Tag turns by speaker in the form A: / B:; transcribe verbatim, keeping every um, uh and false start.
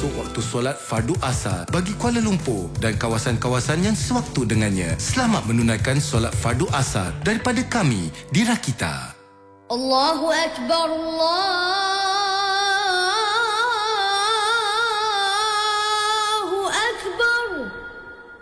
A: untuk waktu solat fardu asar bagi Kuala Lumpur dan kawasan-kawasan yang sewaktu dengannya. Selamat menunaikan solat fardu asar daripada kami di Rakita.
B: Allahu Akbar, Allah